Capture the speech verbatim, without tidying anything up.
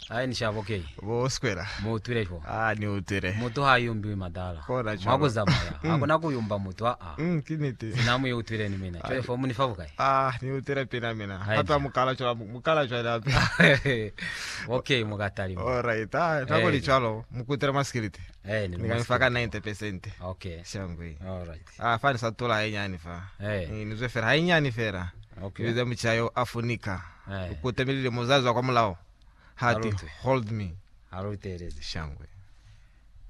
ai ni shavokei bo square mutwire ko ah ni utire mutu hayumbi madala makuzamaya hakuna kuyumba mutu a mm kiniti sinamu yutwire ni mina chwe fomu ni favukai ah ni utire pina mina hata mukala chwa mukala chwa da okay mugatali all right ah tako lichalo mukutira maskiriti eh ni nikamfaka ninety percent okay shangwe all right ah fani satola hainyani fa eh ni zefera hainyani fera okay bize mchayo afunika eh ukutemilile muzazi wa kwa mulao hati hold me harutereze shangwe